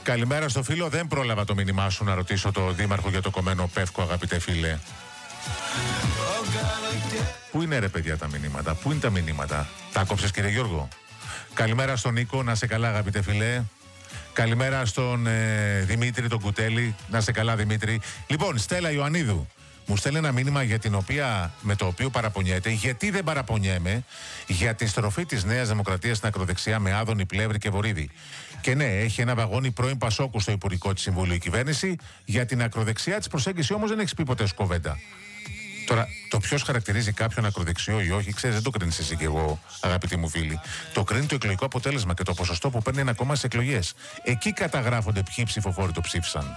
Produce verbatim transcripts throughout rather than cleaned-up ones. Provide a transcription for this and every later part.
Καλημέρα στο φίλο. Δεν πρόλαβα το μήνυμά σου να ρωτήσω το δήμαρχο για το κομμένο Πεύκο, αγαπητέ φίλε. Πού είναι ρε παιδιά τα μηνύματα, πού είναι τα μηνύματα? Τα κόψες κύριε Γιώργο? Καλημέρα στον Νίκο, να σε καλά αγαπητέ φίλε. Καλημέρα στον ε, Δημήτρη τον Κουτέλη, να σε καλά Δημήτρη. Λοιπόν, Στέλλα Ιωαννίδου μου στέλνει ένα μήνυμα για την οποία, με το οποίο παραπονιέται. Γιατί δεν παραπονιέμαι για τη στροφή της Νέας Δημοκρατίας στην ακροδεξιά με Άδωνη, Πλεύρη και Βορίδη. Και ναι, έχει ένα βαγόνι πρώην Πασόκου στο Υπουργικό της Συμβουλίου η κυβέρνηση. Για την ακροδεξιά της προσέγγιση όμως δεν έχει πει ποτέ σκοβέντα. Τώρα, το ποιος χαρακτηρίζει κάποιον ακροδεξιό ή όχι, ξέρεις, δεν το κρίνεις εσύ και εγώ, αγαπητοί μου φίλοι. Το κρίνει το εκλογικό αποτέλεσμα και το ποσοστό που παίρνει ένα κόμμα στις εκλογές. Εκεί καταγράφονται ποιοι ψηφοφόροι το ψήφισαν.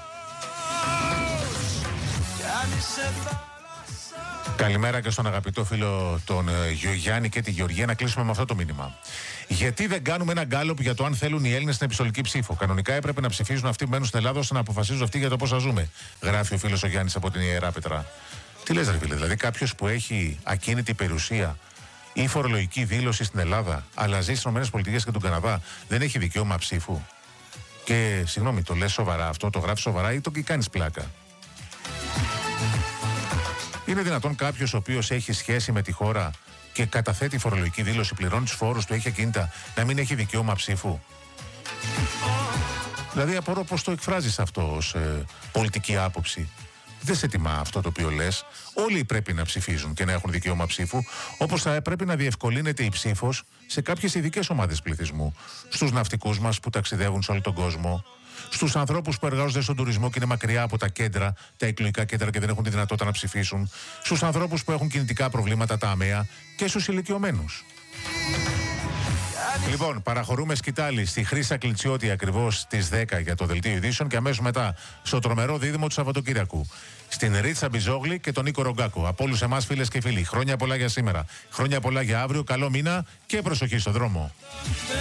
Καλημέρα και στον αγαπητό φίλο τον ε, Γιάννη και τη Γεωργία. Να κλείσουμε με αυτό το μήνυμα. Γιατί δεν κάνουμε ένα γκάλωπ για το αν θέλουν οι Έλληνες στην επιστολική ψήφο? Κανονικά έπρεπε να ψηφίζουν αυτοί που μένουν στην Ελλάδα ώστε να αποφασίζουν αυτοί για το πώς θα ζούμε. Γράφει ο φίλος ο Γιάννης από την Ιερά Πετρά. Τι λες ρε φίλε, δηλαδή κάποιος που έχει ακίνητη περιουσία ή φορολογική δήλωση στην Ελλάδα, αλλά ζει στις ΗΠΑ και τον Καναδά, δεν έχει δικαίωμα ψήφου? Και συγγνώμη, το λες σοβαρά αυτό, το γράφεις σοβαρά ή το κάνεις πλάκα? Είναι δυνατόν κάποιος ο οποίος έχει σχέση με τη χώρα και καταθέτει φορολογική δήλωση, πληρώνει τους φόρους του, έχει ακίνητα, να μην έχει δικαίωμα ψήφου? Δηλαδή απορώ πώς το εκφράζεις αυτό ως ε, πολιτική άποψη. Δεν σε τιμά αυτό το οποίο λες. Όλοι πρέπει να ψηφίζουν και να έχουν δικαίωμα ψήφου, όπως θα πρέπει να διευκολύνεται η ψήφος σε κάποιες ειδικές ομάδες πληθυσμού. Στους ναυτικούς μας που ταξιδεύουν σε όλο τον κόσμο, στους ανθρώπους που εργάζονται στον τουρισμό και είναι μακριά από τα κέντρα, τα εκλογικά κέντρα και δεν έχουν τη δυνατότητα να ψηφίσουν, στους ανθρώπους που έχουν κινητικά προβλήματα, τα αμαία, και στους ηλικιωμένους. Λοιπόν, παραχωρούμε σκητάλη στη Χρύσα Κλιτσιώτη ακριβώς στις δέκα για το Δελτίο Ειδήσεων και αμέσως μετά στο τρομερό δίδυμο του Σαββατοκύριακου. Στην Ρίτσα Μπιζόγλη και τον Νίκο Ρογκάκο. Από όλους εμάς, φίλες και φίλοι, χρόνια πολλά για σήμερα. Χρόνια πολλά για αύριο, καλό μήνα και προσοχή στο δρόμο.